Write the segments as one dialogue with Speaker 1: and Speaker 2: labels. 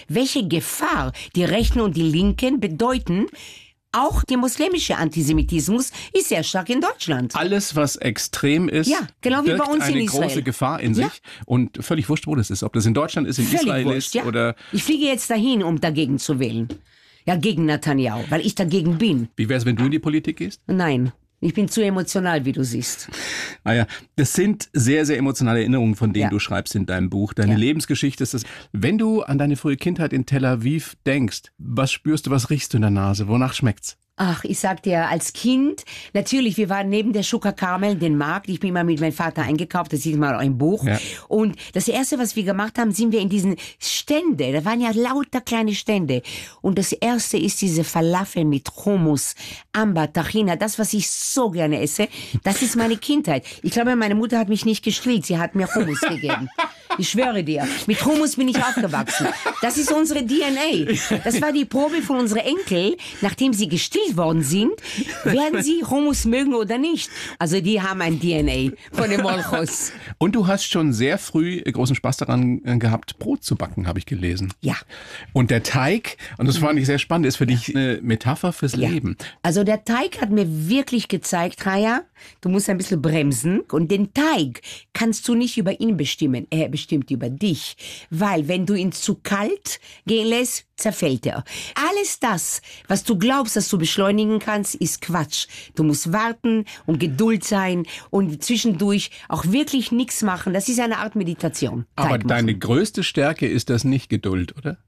Speaker 1: welche Gefahr die Rechten und die Linken bedeuten. Auch der muslimische Antisemitismus ist sehr stark in Deutschland.
Speaker 2: Alles, was extrem ist,
Speaker 1: genau wie bei uns
Speaker 2: eine
Speaker 1: in Israel.
Speaker 2: Große Gefahr in sich. Und völlig wurscht, wo das ist. Ob das in Deutschland ist, in
Speaker 1: Völlig
Speaker 2: Israel
Speaker 1: wurscht,
Speaker 2: ist oder...
Speaker 1: Ich fliege jetzt dahin, um dagegen zu wählen. Ja, gegen Netanyahu, weil ich dagegen bin.
Speaker 2: Wie wäre es, wenn du in die Politik gehst?
Speaker 1: Nein. Ich bin zu emotional, wie du siehst.
Speaker 2: Ah ja, das sind sehr, sehr emotionale Erinnerungen, von denen du schreibst in deinem Buch. Deine Lebensgeschichte ist das. Wenn du an deine frühe Kindheit in Tel Aviv denkst, was spürst du, was riechst du in der Nase? Wonach schmeckt's?
Speaker 1: Ach, ich sag dir, als Kind, natürlich, wir waren neben der Schuka Carmel, den Markt. Ich bin immer mit meinem Vater eingekauft, das sieht man auch im Buch. Ja. Und das Erste, was wir gemacht haben, sind wir in diesen Stände. Da waren ja lauter kleine Stände. Und das Erste ist diese Falafel mit Hummus, Amber, Tahina, das, was ich so gerne esse. Das ist meine Kindheit. Ich glaube, meine Mutter hat mich nicht gestillt, sie hat mir Hummus gegeben. Ich schwöre dir, mit Hummus bin ich aufgewachsen. Das ist unsere DNA. Das war die Probe von unseren Enkel, nachdem sie gestillt worden sind, werden sie Hummus mögen oder nicht. Also die haben ein DNA von den Molchos.
Speaker 2: Und du hast schon sehr früh großen Spaß daran gehabt, Brot zu backen, habe ich gelesen.
Speaker 1: Ja.
Speaker 2: Und der Teig, und das fand ich sehr spannend, ist für dich eine Metapher fürs Leben.
Speaker 1: Also der Teig hat mir wirklich gezeigt, Raya, du musst ein bisschen bremsen. Und den Teig kannst du nicht über ihn bestimmen. Er bestimmt über dich. Weil wenn du ihn zu kalt gehen lässt, zerfällt er. Alles das, was du glaubst, dass du beschleunigen kannst, ist Quatsch. Du musst warten und Geduld sein und zwischendurch auch wirklich nichts machen. Das ist eine Art Meditation.
Speaker 2: Aber deine größte Stärke ist das nicht Geduld, oder?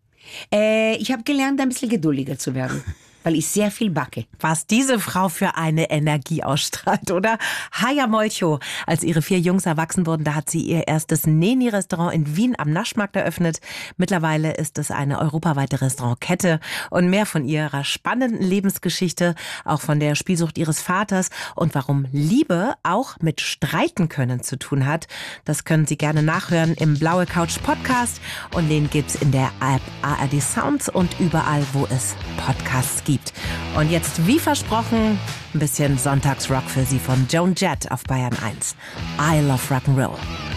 Speaker 1: Ich habe gelernt, ein bisschen geduldiger zu werden. Weil ich sehr viel backe.
Speaker 3: Was diese Frau für eine Energie ausstrahlt, oder? Haya Molcho, als ihre 4 Jungs erwachsen wurden, da hat sie ihr erstes Neni-Restaurant in Wien am Naschmarkt eröffnet. Mittlerweile ist es eine europaweite Restaurantkette. Und mehr von ihrer spannenden Lebensgeschichte, auch von der Spielsucht ihres Vaters und warum Liebe auch mit Streiten können zu tun hat, das können Sie gerne nachhören im Blaue Couch Podcast. Und den gibt's in der App ARD Sounds und überall, wo es Podcasts gibt. Und jetzt, wie versprochen, ein bisschen Sonntagsrock für Sie von Joan Jett auf Bayern 1. I Love Rock'n'Roll.